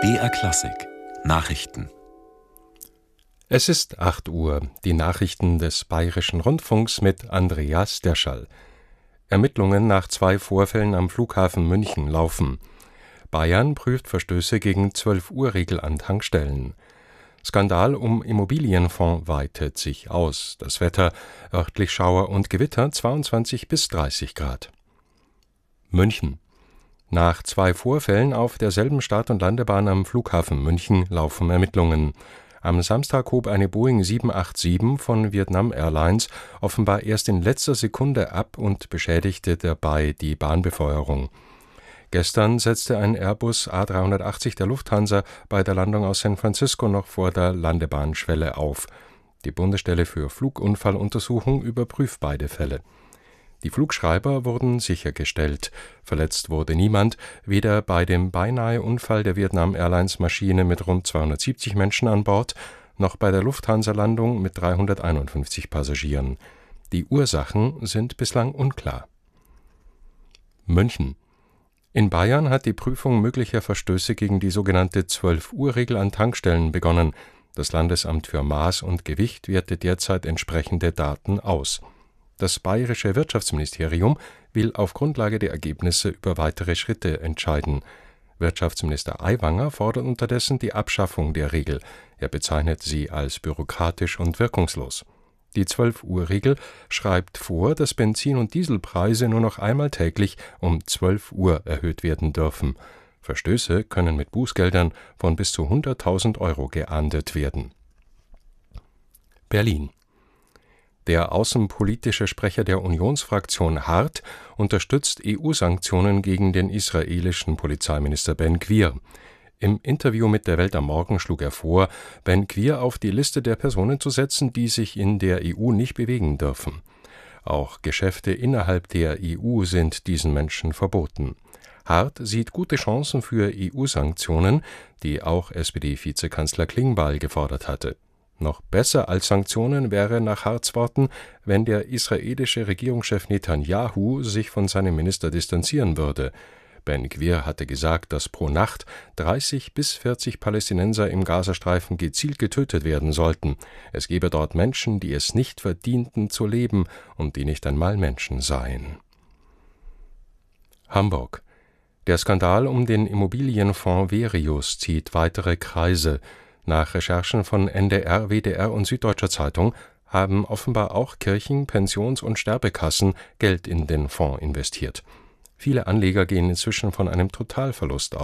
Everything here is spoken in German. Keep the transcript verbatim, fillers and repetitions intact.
B R Klassik Nachrichten. Es ist acht Uhr. Die Nachrichten des Bayerischen Rundfunks mit Andreas Derschall. Ermittlungen nach zwei Vorfällen am Flughafen München laufen. Bayern prüft Verstöße gegen zwölf-Uhr-Regel an Tankstellen. Skandal um Immobilienfonds weitet sich aus. Das Wetter: örtlich Schauer und Gewitter, zweiundzwanzig bis dreißig Grad. München. Nach zwei Vorfällen auf derselben Start- und Landebahn am Flughafen München laufen Ermittlungen. Am Samstag hob eine Boeing sieben acht sieben von Vietnam Airlines offenbar erst in letzter Sekunde ab und beschädigte dabei die Bahnbefeuerung. Gestern setzte ein Airbus A dreihundertachtzig der Lufthansa bei der Landung aus San Francisco noch vor der Landebahnschwelle auf. Die Bundesstelle für Flugunfalluntersuchung überprüft beide Fälle. Die Flugschreiber wurden sichergestellt. Verletzt wurde niemand, weder bei dem Beinahe-Unfall der Vietnam Airlines-Maschine mit rund zweihundertsiebzig Menschen an Bord, noch bei der Lufthansa-Landung mit dreihunderteinundfünfzig Passagieren. Die Ursachen sind bislang unklar. München. In Bayern hat die Prüfung möglicher Verstöße gegen die sogenannte zwölf-Uhr-Regel an Tankstellen begonnen. Das Landesamt für Maß und Gewicht wertet derzeit entsprechende Daten aus. Das bayerische Wirtschaftsministerium will auf Grundlage der Ergebnisse über weitere Schritte entscheiden. Wirtschaftsminister Aiwanger fordert unterdessen die Abschaffung der Regel. Er bezeichnet sie als bürokratisch und wirkungslos. Die zwölf-Uhr-Regel schreibt vor, dass Benzin- und Dieselpreise nur noch einmal täglich um zwölf Uhr erhöht werden dürfen. Verstöße können mit Bußgeldern von bis zu hunderttausend Euro geahndet werden. Berlin. Der außenpolitische Sprecher der Unionsfraktion Hart unterstützt E U-Sanktionen gegen den israelischen Polizeiminister Ben Gvir. Im Interview mit der Welt am Morgen schlug er vor, Ben Gvir auf die Liste der Personen zu setzen, die sich in der E U nicht bewegen dürfen. Auch Geschäfte innerhalb der E U sind diesen Menschen verboten. Hart sieht gute Chancen für E U-Sanktionen, die auch S P D-Vizekanzler Klingbeil gefordert hatte. Noch besser als Sanktionen wäre nach Harts Worten, wenn der israelische Regierungschef Netanyahu sich von seinem Minister distanzieren würde. Ben Gvir hatte gesagt, dass pro Nacht dreißig bis vierzig Palästinenser im Gazastreifen gezielt getötet werden sollten. Es gebe dort Menschen, die es nicht verdienten zu leben und die nicht einmal Menschen seien. Hamburg. Der Skandal um den Immobilienfonds Verius zieht weitere Kreise. Nach Recherchen von N D R, W D R und Süddeutscher Zeitung haben offenbar auch Kirchen, Pensions- und Sterbekassen Geld in den Fonds investiert. Viele Anleger gehen inzwischen von einem Totalverlust